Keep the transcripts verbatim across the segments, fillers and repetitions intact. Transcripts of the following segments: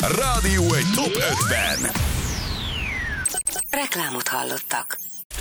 Rádió egy top ötven. Reklámot hallottak.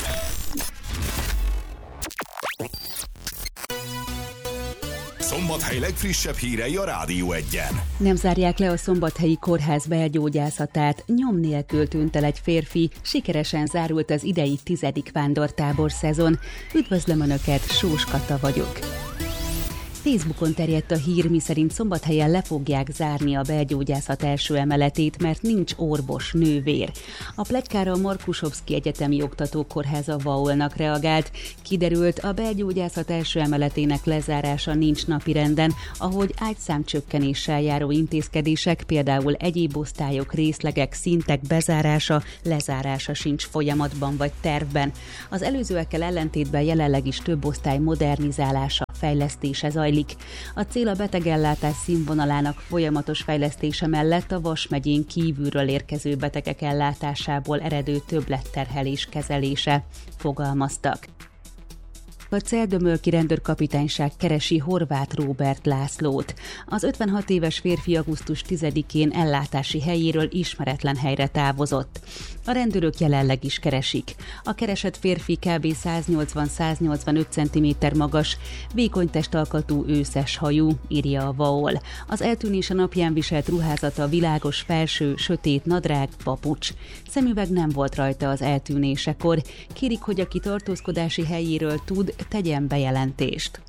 Szombathely legfrissebb hírei a Rádió egyen. Nem zárják le a szombathelyi kórház belgyógyászatát, nyom nélkül tűnt el egy férfi, sikeresen zárult az idei tizedik vándortábor szezon. Üdvözlöm Önöket, Sós Kata vagyok. Facebookon terjedt a hír, miszerint Szombathelyen le fogják zárni a belgyógyászat első emeletét, mert nincs orvos, nővér. A pletykára a Markusovszki Egyetemi Oktatókórháza vé á o el-nak reagált. Kiderült, a belgyógyászat első emeletének lezárása nincs napirenden, ahogy ágyszámcsökkenéssel járó intézkedések, például egyéb osztályok, részlegek, szintek bezárása, lezárása sincs folyamatban vagy tervben. Az előzőekkel ellentétben jelenleg is több osztály modernizálása, fejlesztése zajlik. A cél a betegellátás színvonalának folyamatos fejlesztése mellett a Vas megyén kívülről érkező betegek ellátásából eredő többletterhelés kezelése, fogalmaztak. A Celldömölki rendőrkapitányság keresi Horváth Róbert Lászlót. Az ötvenhat éves férfi augusztus tizedikén ellátási helyéről ismeretlen helyre távozott. A rendőrök jelenleg is keresik. A keresett férfi kb. száznyolcvan-száznyolcvanöt centiméter magas, vékony testalkatú, őszes hajú, írja a vé á o el. Az eltűnése napján viselt ruházata világos felső, sötét nadrág, papucs. Szemüveg nem volt rajta az eltűnésekor. Kérik, hogy aki tartózkodási helyéről tud, tegyen bejelentést.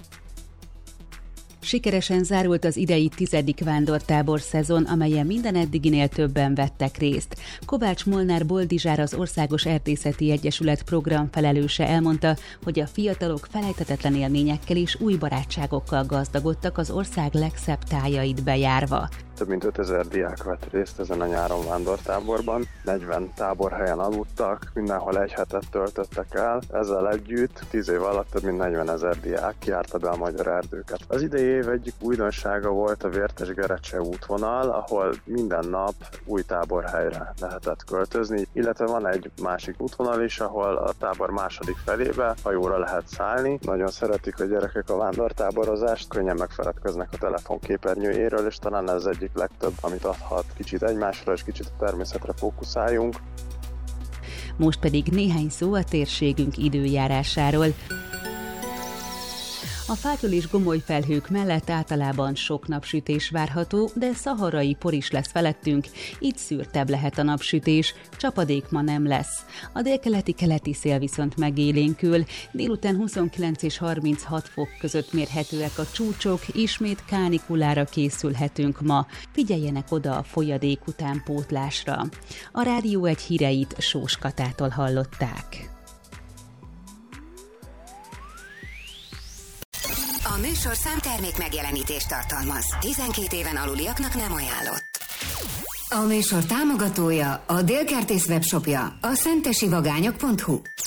Sikeresen zárult az idei tizedik vándortábor szezon, amelyen minden eddiginél többen vettek részt. Kovács Molnár Boldizsár, az Országos Erdészeti Egyesület programfelelőse elmondta, hogy a fiatalok felejthetetlen élményekkel és új barátságokkal gazdagodtak az ország legszebb tájait bejárva. Több mint ötezer diák vett részt ezen a nyáron vándortáborban, negyven táborhelyen aludtak, mindenhol egy hetet töltöttek el. Ezzel együtt tíz év alatt több mint negyvenezer diák járta be a magyar erdőket. Az idei év egyik újdonsága volt a Vértes-Gerecse útvonal, ahol minden nap új táborhelyre lehetett költözni, illetve van egy másik útvonal is, ahol a tábor második felébe hajóra lehet szállni. Nagyon szeretik a gyerekek a vándortáborozást, könnyen megfeledkeznek a telefonképernyőjéről, és talán ez egyik legtöbb, amit adhat. Kicsit egymásra és kicsit a természetre fókuszáljunk. Most pedig néhány szó a térségünk időjárásáról. A fától és gomoly felhők mellett általában sok napsütés várható, de szaharai por is lesz felettünk, így szürtebb lehet a napsütés, csapadék ma nem lesz. A délkeleti-keleti szél viszont megélénkül, délután huszonkilenc és harminchat fok között mérhetőek a csúcsok, ismét kánikulára készülhetünk ma. Figyeljenek oda a folyadék utánpótlásra. A Rádió egy híreit Sós Katától hallották. A műsorszám termék megjelenítést tartalmaz. tizenkét éven aluliaknak nem ajánlott. A műsor támogatója, a Dél Kertész webshopja, a szentesivagányok pont hu.